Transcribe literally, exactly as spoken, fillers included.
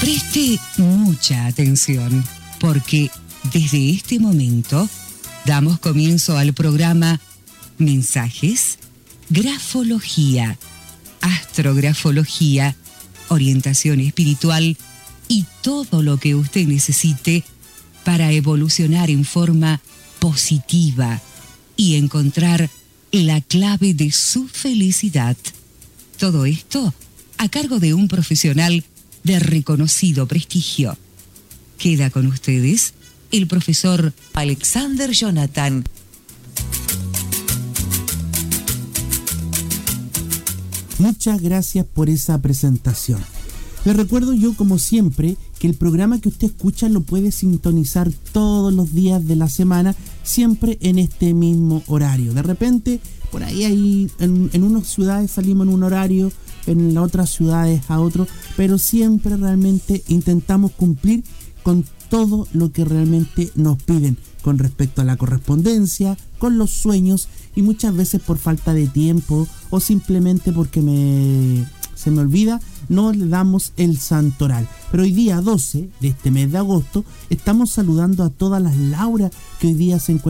Preste mucha atención, porque desde este momento damos comienzo al programa Mensajes, Grafología, Astrografología, Orientación Espiritual y todo lo que usted necesite para evolucionar en forma positiva y encontrar la clave de su felicidad. Todo esto a cargo de un profesional de reconocido prestigio. Queda con ustedes el profesor Alexander Jonathan. Muchas gracias por esa presentación. Les recuerdo yo, como siempre, que el programa que usted escucha lo puede sintonizar todos los días de la semana, siempre en este mismo horario. De repente, por ahí, ahí en, en unas ciudades salimos en un horario, en las otras ciudades a otro, pero siempre realmente intentamos cumplir con todo lo que realmente nos piden con respecto a la correspondencia, con los sueños, y muchas veces por falta de tiempo o simplemente porque me se me olvida, no le damos el santoral. Pero hoy día doce de este mes de agosto estamos saludando a todas las Laura que hoy día se encuentran